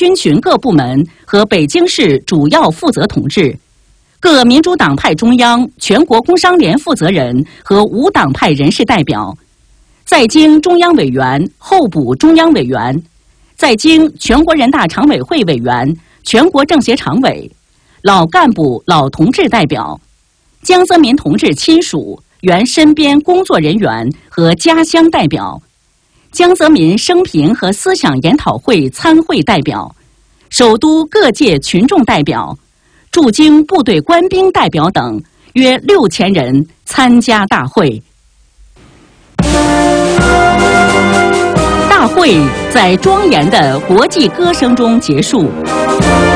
军群各部门和北京市主要负责同志，各民主党派中央、全国工商联负责人和无党派人士代表，在京中央委员、候补中央委员，在京全国人大常委会委员、全国政协常委，老干部、老同志代表，江泽民同志亲属、原身边工作人员和家乡代表，江泽民生平和思想研讨会参会代表，首都各界群众代表，驻京部队官兵代表等约6000人参加大会。大会在庄严的国际歌声中结束。